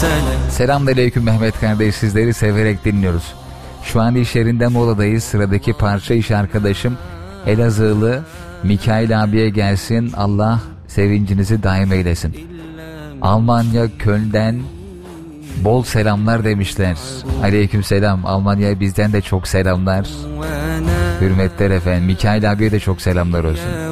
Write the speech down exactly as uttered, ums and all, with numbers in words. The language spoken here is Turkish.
Selamünaleyküm Mehmet kardeş, sizleri severek dinliyoruz. Şu an iş yerinde moladayız. Sıradaki parça iş arkadaşım Elazığlı Mikail abiye gelsin. Allah sevincinizi daim eylesin. Almanya Köln'den bol selamlar demişler. Aleykümselam. Almanya'ya bizden de çok selamlar. Hürmetler efendim. Mikail abiye de çok selamlar olsun.